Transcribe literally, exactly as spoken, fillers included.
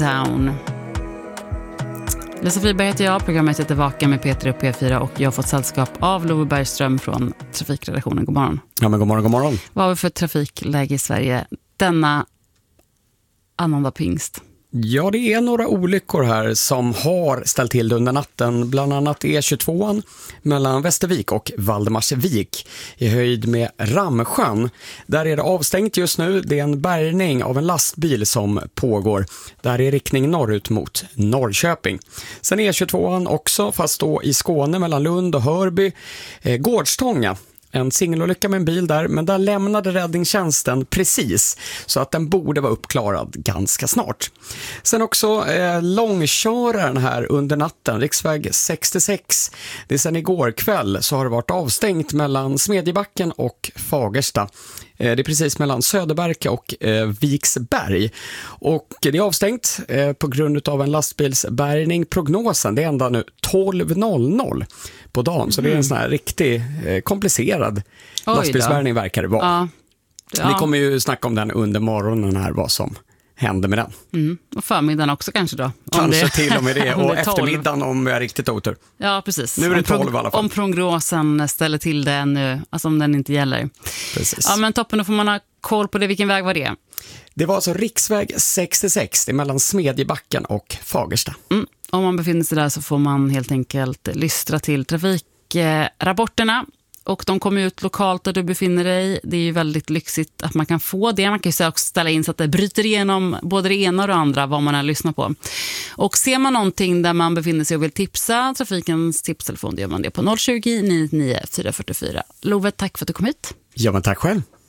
Down. Lisa Friberg heter jag, programmet heter Vaka med Peter och P fyra och jag har fått sällskap av Love Bergström från trafikredaktionen. God morgon. Ja, men god morgon, god morgon. Vad har vi för trafikläge i Sverige denna annandag pingst? Ja, det är några olyckor här som har ställt till det under natten. Bland annat E tjugotvå mellan Västervik och Valdemarsvik i höjd med Ramsjön. Där är det avstängt just nu. Det är en bärgning av en lastbil som pågår. Där är riktning norrut mot Norrköping. Sen E tjugotvå också, fast då i Skåne mellan Lund och Hörby. Eh, Gårdstånga. En singelolycka med en bil där, men där lämnade räddningstjänsten precis så att den borde vara uppklarad ganska snart. Sen också eh, långköraren här under natten, riksväg sextiosex. Det är sen igår kväll så har det varit avstängt mellan Smedjebacken och Fagersta. Eh, det är precis mellan Söderberka och eh, Viksberg. Och det är avstängt eh, på grund av en lastbilsbärgning. Prognosen, det är ända nu tolv noll noll på dagen. Mm. Så det är en sån här riktigt eh, komplicerad lastbilsbärgning verkar det vara. Ja. Ja. Vi kommer ju snacka om den under morgonen här, vad som händer med den. Mm. Och förmiddagen också kanske då. Kanske det, till och med det. Och det eftermiddagen om jag är riktigt otur. Ja, precis. Nu är det tolv om, i alla fall. Om prognosen ställer till det nu, alltså om den inte gäller. Precis. Ja, men toppen, då får man ha koll på det. Vilken väg var det? Det var alltså riksväg sextiosex, det är mellan Smedjebacken och Fagersta. Mm. Om man befinner sig där så får man helt enkelt lystra till trafikrapporterna. Och de kommer ut lokalt där du befinner dig. Det är ju väldigt lyxigt att man kan få det. Man kan ju också ställa in så att det bryter igenom både det ena och det andra vad man har lyssnat på. Och ser man någonting där man befinner sig och vill tipsa trafikens tipstelefon, då gör man det på noll tjugo, nio nio fyra fyra fyra. Love, tack för att du kom hit. Ja, men tack själv.